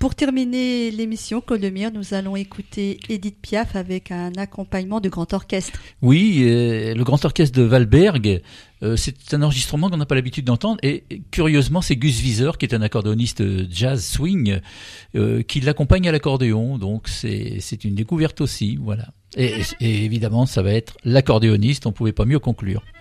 pour terminer l'émission Colomiers, nous allons écouter Édith Piaf avec un accompagnement de grand orchestre. Oui, le grand orchestre de Valberg, c'est un enregistrement qu'on n'a pas l'habitude d'entendre et curieusement c'est Gus Wieser qui est un accordéoniste jazz swing qui l'accompagne à l'accordéon, donc c'est une découverte aussi, voilà. Et évidemment ça va être l'accordéoniste, on pouvait pas mieux conclure.